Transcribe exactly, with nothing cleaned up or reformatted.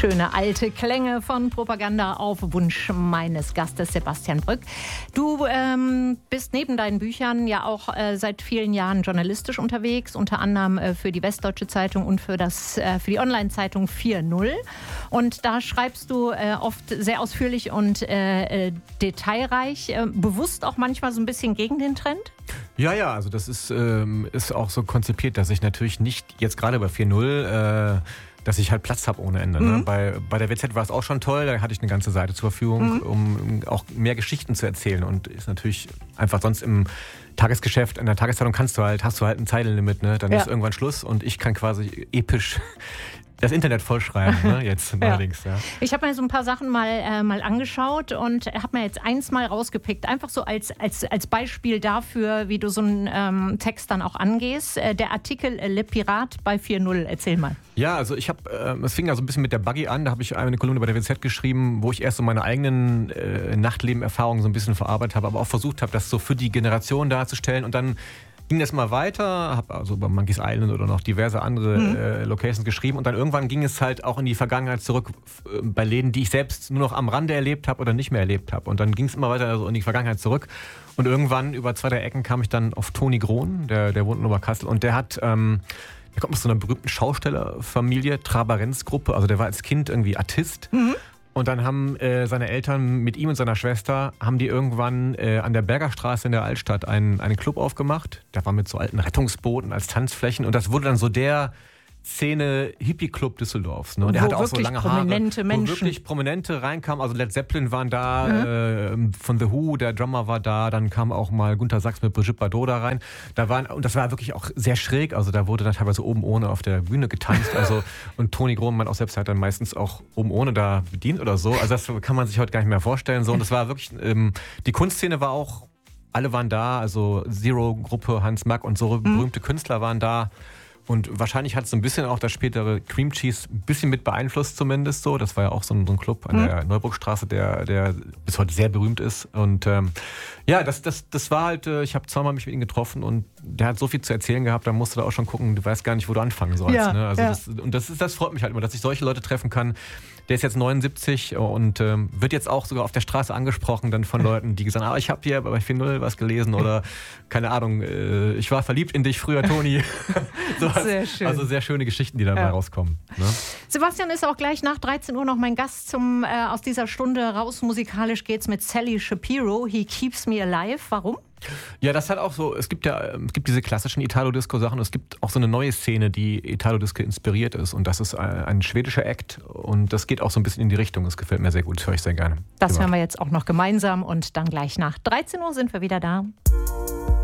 Schöne alte Klänge von Propaganda auf Wunsch meines Gastes Sebastian Brück. Du ähm, bist neben deinen Büchern ja auch äh, seit vielen Jahren journalistisch unterwegs, unter anderem äh, für die Westdeutsche Zeitung und für, das, äh, für die Online-Zeitung vier null. Und da schreibst du äh, oft sehr ausführlich und äh, äh, detailreich, äh, bewusst auch manchmal so ein bisschen gegen den Trend? Ja, ja, also das ist, ähm, ist auch so konzipiert, dass ich natürlich nicht jetzt gerade bei vier null, äh, dass ich halt Platz habe ohne Ende. Mhm. Ne? Bei, bei der W Z war es auch schon toll, da hatte ich eine ganze Seite zur Verfügung, mhm. um auch mehr Geschichten zu erzählen. Und ist natürlich einfach sonst im Tagesgeschäft, in der Tageszeitung kannst du halt, hast du halt ein Zeilenlimit, ne? Dann ja. ist irgendwann Schluss und ich kann quasi episch das Internet vollschreiben, ne? Jetzt ja. allerdings. Ja. Ich habe mir so ein paar Sachen mal, äh, mal angeschaut und habe mir jetzt eins mal rausgepickt, einfach so als, als, als Beispiel dafür, wie du so einen ähm, Text dann auch angehst. Äh, der Artikel äh, Le Pirat bei vier null, erzähl mal. Ja, also ich habe, äh, es fing ja so ein bisschen mit der Buggy an, da habe ich eine Kolumne bei der W Z geschrieben, wo ich erst so meine eigenen äh, Nachtleben-Erfahrungen so ein bisschen verarbeitet habe, aber auch versucht habe, das so für die Generation darzustellen und dann ging das mal weiter, habe also über Monkey's Island oder noch diverse andere mhm. äh, Locations geschrieben und dann irgendwann ging es halt auch in die Vergangenheit zurück äh, bei Läden, die ich selbst nur noch am Rande erlebt habe oder nicht mehr erlebt habe. Und dann ging es immer weiter also in die Vergangenheit zurück und irgendwann über zwei der Ecken kam ich dann auf Toni Grohn, der, der wohnt in Oberkassel und der hat, ähm, der kommt aus so einer berühmten Schaustellerfamilie, Trabarenz-Gruppe, also der war als Kind irgendwie Artist. Mhm. Und dann haben äh, seine Eltern mit ihm und seiner Schwester, haben die irgendwann äh, an der Bergerstraße in der Altstadt einen, einen Club aufgemacht. Der war mit so alten Rettungsbooten als Tanzflächen. Und das wurde dann so der Szene Hippie-Club Düsseldorfs. Ne? Und der hatte auch so lange prominente Haare, Menschen. wo wirklich Prominente reinkamen. Also Led Zeppelin waren da, mhm. äh, von The Who, der Drummer war da. Dann kam auch mal Gunter Sachs mit Brigitte Bardot da rein. Da waren, und das war wirklich auch sehr schräg. Also da wurde dann teilweise oben ohne auf der Bühne getanzt. Also, und Toni Grohmann auch selbst hat dann meistens auch oben ohne da bedient oder so. Also das kann man sich heute gar nicht mehr vorstellen. So. Und das war wirklich, ähm, die Kunstszene war auch, alle waren da. Also Zero-Gruppe, Hans Mack und so mhm. berühmte Künstler waren da. Und wahrscheinlich hat es so ein bisschen auch das spätere Cream Cheese ein bisschen mit beeinflusst zumindest so. Das war ja auch so ein, so ein Club an mhm. der Neuburgstraße, der, der bis heute sehr berühmt ist. Und ähm, ja, das, das, das war halt, äh, ich habe zweimal mich mit ihm getroffen und der hat so viel zu erzählen gehabt, da musst du da auch schon gucken, du weißt gar nicht, wo du anfangen sollst. Ja, ne? Also ja. das, und das, ist, das freut mich halt immer, dass ich solche Leute treffen kann. Der ist jetzt neunundsiebzig und ähm, wird jetzt auch sogar auf der Straße angesprochen dann von Leuten, die gesagt haben, ah, ich habe hier bei vier null was gelesen oder keine Ahnung, äh, ich war verliebt in dich früher, Toni. So sehr schön. Also sehr schöne Geschichten, die dabei ja. rauskommen. Ne? Sebastian ist auch gleich nach dreizehn Uhr noch mein Gast zum äh, aus dieser Stunde raus. Musikalisch geht's mit Sally Shapiro. He Keeps Me Alive. Warum? Ja, das hat auch so, es gibt ja, es gibt diese klassischen Italo-Disco-Sachen, es gibt auch so eine neue Szene, die Italo-Disco inspiriert ist und das ist ein, ein schwedischer Act und das geht auch so ein bisschen in die Richtung, das gefällt mir sehr gut, das höre ich sehr gerne. Das hören wir jetzt auch noch gemeinsam und dann gleich nach dreizehn Uhr sind wir wieder da.